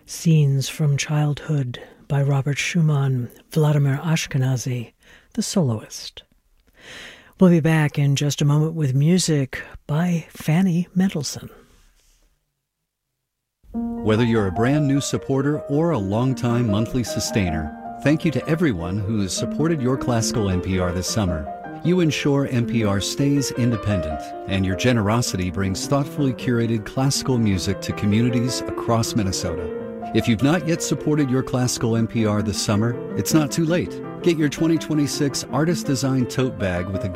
Scenes from Childhood by Robert Schumann, Vladimir Ashkenazy, the soloist. We'll be back in just a moment with music by Fanny Mendelssohn. Whether you're a brand new supporter or a longtime monthly sustainer, thank you to everyone who has supported your classical NPR this summer. You ensure NPR stays independent, and your generosity brings thoughtfully curated classical music to communities across Minnesota. If you've not yet supported your classical NPR this summer, it's not too late. Get your 2026 Artist Design Tote Bag with a